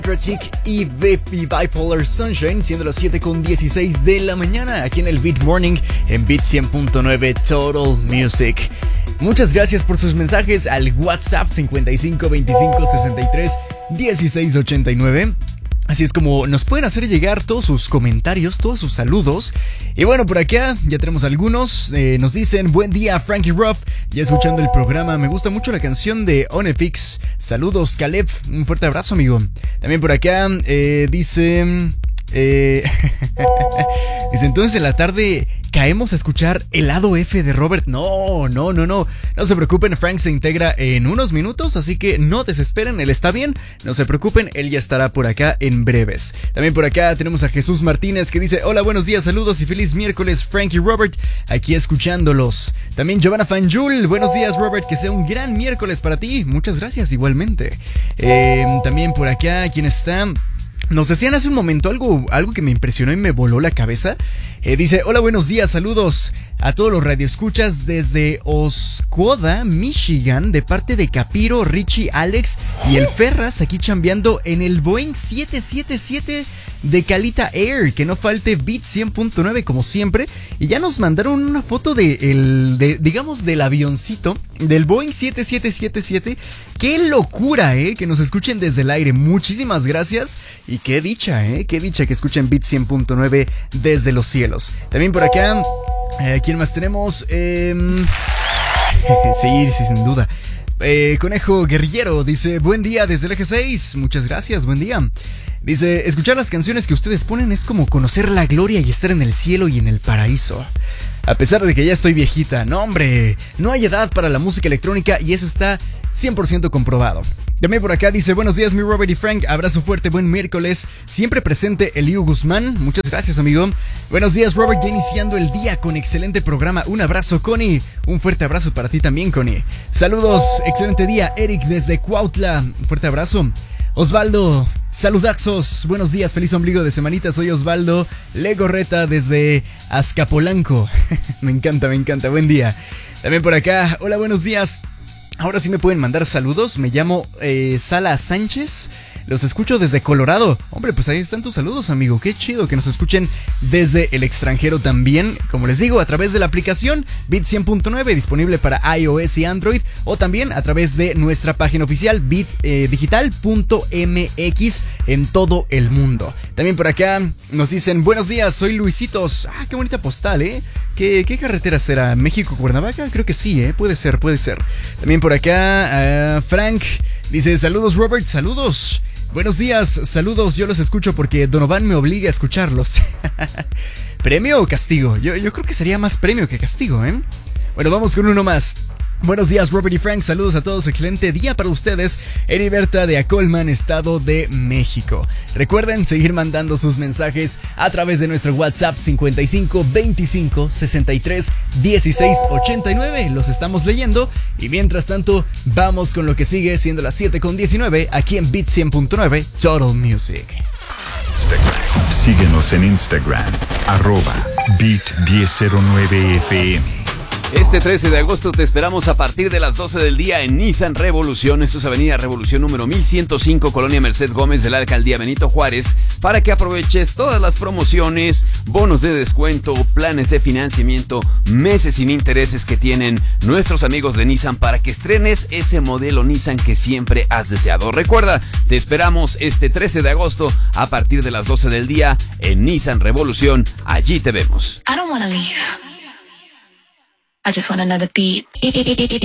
Chick y Bipolar Sunshine, siendo las 7:16 de la mañana, aquí en el Beat Morning, en Beat 100.9 Total Music. Muchas gracias por sus mensajes al WhatsApp 55 25 63 16 89. Así es como nos pueden hacer llegar todos sus comentarios, todos sus saludos. Y bueno, por acá ya tenemos algunos. Nos dicen, buen día Frankie Ruff, ya escuchando el programa. Me gusta mucho la canción de Onefix. Saludos Caleb, un fuerte abrazo amigo. También por acá dice... dice, entonces en la tarde caemos a escuchar el lado F de Robert. No se preocupen, Frank se integra en unos minutos, así que no desesperen, él está bien, no se preocupen, él ya estará por acá en breves. También por acá tenemos a Jesús Martínez que dice, hola, buenos días, saludos y feliz miércoles Frank y Robert, aquí escuchándolos. También Giovanna Fanjul, buenos días Robert, que sea un gran miércoles para ti, muchas gracias igualmente. También por acá, ¿quién está? Nos decían hace un momento algo que me impresionó y me voló la cabeza. Dice, hola, buenos días, saludos a todos los radioescuchas desde Oscoda, Michigan, de parte de Capiro, Richie, Alex y el Ferras, aquí chambeando en el Boeing 777 de Calita Air, que no falte Beat 100.9 como siempre. Y ya nos mandaron una foto del avioncito del Boeing 7777. Qué locura, que nos escuchen desde el aire. Muchísimas gracias y qué dicha, qué dicha que escuchen Beat 100.9 desde los cielos. También por acá, ¿quién más tenemos? Sí, sin duda. Conejo Guerrillero dice, buen día desde el eje 6, muchas gracias, buen día. Dice, escuchar las canciones que ustedes ponen es como conocer la gloria y estar en el cielo y en el paraíso. A pesar de que ya estoy viejita, no hombre, no hay edad para la música electrónica y eso está 100% comprobado. También por acá dice, buenos días mi Robert y Frank, abrazo fuerte, buen miércoles, siempre presente Eliu Guzmán, muchas gracias amigo. Buenos días Robert, ya iniciando el día con excelente programa, un abrazo Connie, un fuerte abrazo para ti también Connie. Saludos, excelente día, Eric desde Cuautla, un fuerte abrazo. Osvaldo, saludazos, buenos días, feliz ombligo de semanita, soy Osvaldo Legorreta desde Azcapolanco. me encanta, buen día. También por acá, hola, buenos días. Ahora sí me pueden mandar saludos, me llamo Sala Sánchez, los escucho desde Colorado. Hombre, pues ahí están tus saludos amigo, qué chido que nos escuchen desde el extranjero también. Como les digo, a través de la aplicación Beat 100.9 disponible para iOS y Android, o también a través de nuestra página oficial beatdigital.mx en todo el mundo. También por acá nos dicen, buenos días, soy Luisitos. Ah, qué bonita postal, ¿Qué carretera será? ¿México, Cuernavaca? Creo que sí, puede ser. También por acá, Frank dice, saludos Robert, saludos. Buenos días, saludos, yo los escucho porque Donovan me obliga a escucharlos. ¿Premio o castigo? Yo creo que sería más premio que castigo, Bueno, vamos con uno más. Buenos días Robert y Frank, saludos a todos, excelente día para ustedes. Heriberta de Acolman, Estado de México. Recuerden seguir mandando sus mensajes a través de nuestro WhatsApp 55 25 63 16 89. Los estamos leyendo y mientras tanto vamos con lo que sigue siendo las 7:19 aquí en Beat 100.9 Total Music. Síguenos en Instagram, @Beat1009FM. Este 13 de agosto te esperamos a partir de las 12 del día en Nissan Revolución. Esto es Avenida Revolución número 1105, Colonia Merced Gómez de la Alcaldía Benito Juárez, para que aproveches todas las promociones, bonos de descuento, planes de financiamiento, meses sin intereses que tienen nuestros amigos de Nissan para que estrenes ese modelo Nissan que siempre has deseado. Recuerda, te esperamos este 13 de agosto a partir de las 12 del día en Nissan Revolución. Allí te vemos. I don't wanna leave. I just want another beat.